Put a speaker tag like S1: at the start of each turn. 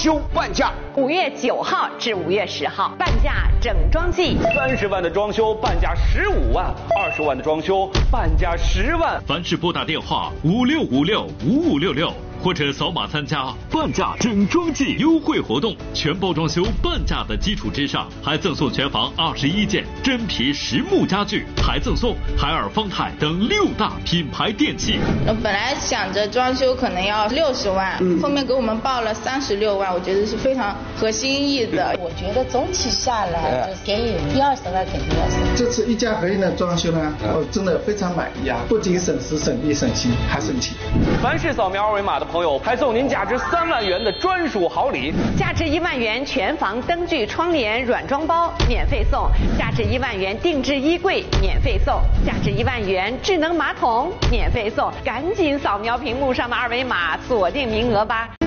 S1: 修半价
S2: ，5月9号至5月10号，半价整装季
S3: ，30万的装修半价15万，20万的装修半价10万。
S4: 凡是拨打电话56565566，或者扫码参加半价整装季优惠活动，全包装修半价的基础之上，还赠送全房21件真皮实木家具，还赠送海尔、方太等6大品牌电器。
S5: 我本来想着装修可能要60万，后面给我们报了36万，我觉得是非常合心意的。
S6: 我觉得总体下来就给10-20万肯定要省。
S7: 这次一家合一的装修呢，我真的非常满意啊！不仅省时省力省心，还省钱。
S3: 凡是扫描二维码的朋友，还送您价值3万元的专属好礼，
S2: 价值1万元全房灯具、窗帘软装包免费送，价值1万元定制衣柜免费送，价值1万元智能马桶免费送。赶紧扫描屏幕上的二维码，锁定名额吧。